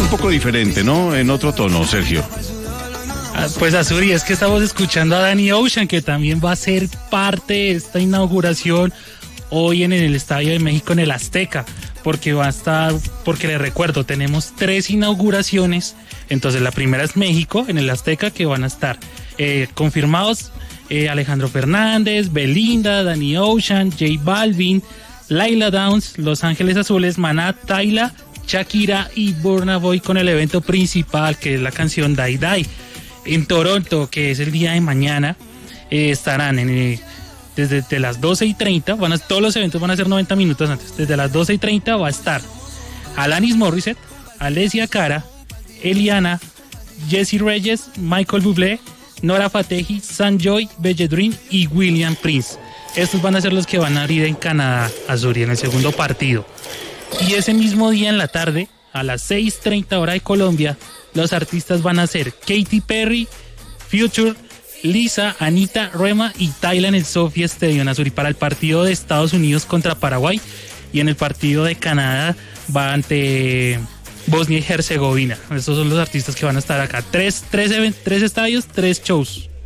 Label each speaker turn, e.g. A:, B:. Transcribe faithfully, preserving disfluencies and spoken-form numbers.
A: un poco diferente, ¿no? En otro tono, Sergio.
B: Pues Azuri, es que estamos escuchando a Danny Ocean, que también va a ser parte de esta inauguración hoy en el Estadio de México, en el Azteca, porque va a estar, porque les recuerdo, tenemos tres inauguraciones. Entonces la primera es México, en el Azteca, que van a estar eh, confirmados eh, Alejandro Fernández, Belinda, Danny Ocean, J Balvin, Laila Downs, Los Ángeles Azules, Maná, Tyla, Shakira y Burna Boy, con el evento principal, que es la canción Die Die. En Toronto, que es el día de mañana, eh, estarán en, eh, desde de las doce y treinta, van a, todos los eventos van a ser noventa minutos antes. Desde las doce y treinta va a estar Alanis Morissette, Alessia Cara, Eliana, Jessie Reyes, Michael Bublé, Nora Fatehi, Sanjoy, Belledream y William Prince. Estos van a ser los que van a abrir en Canadá, Azuri, en el segundo partido. Y ese mismo día en la tarde, a las seis treinta hora de Colombia, los artistas van a ser Katy Perry, Future, Lisa, Anita, Rema y Tyla en el Sophie Stadium, Azuri, para el partido de Estados Unidos contra Paraguay, y en el partido de Canadá va ante Bosnia y Herzegovina. Estos son los artistas que van a estar acá. Tres, tres, event- tres estadios, tres shows.